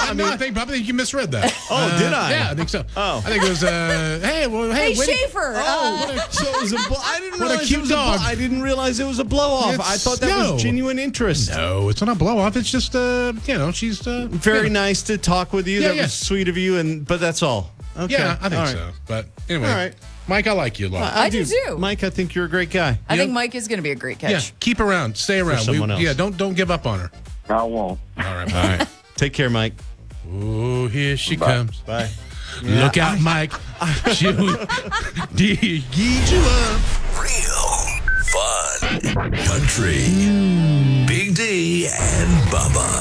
I think you misread that. Oh, did I? Yeah, I think so. Oh. I think it was, hey, Schaefer. So it was I didn't What a realize cute it was dog. I didn't realize it was a blow off. I thought that was genuine interest. No, it's not a blow off. It's just, she's Very nice to talk with you. Yeah, That yeah. was sweet of you, but that's all. Okay. Yeah, I think All right. so. But anyway, All right. Mike, I like you a lot. I do too. Mike, I think you're a great guy. I think Mike is going to be a great catch. Yeah, keep around, stay around. someone else. Yeah, don't give up on her. I won't. All right, All right. Take care, Mike. Oh, here she comes. Bye. Look out, Mike. She'll eat you up. Real fun. Country. Big D and Bubba.